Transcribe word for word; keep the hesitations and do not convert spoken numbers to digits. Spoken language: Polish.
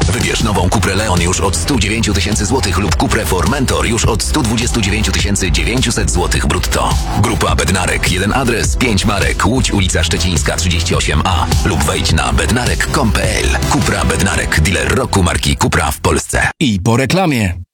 Wybierz nową Cuprę Leon już od sto dziewięć tysięcy złotych lub Cuprę Formentor już od sto dwadzieścia dziewięć tysięcy dziewięćset złotych brutto. Grupa Bednarek, jeden adres, pięć marek, Łódź, ulica Szczecińska trzydzieści osiem A lub wejdź na bednarek kropka com kropka p l. Cupra Bednarek, dealer roku marki Cupra w Polsce. I po reklamie.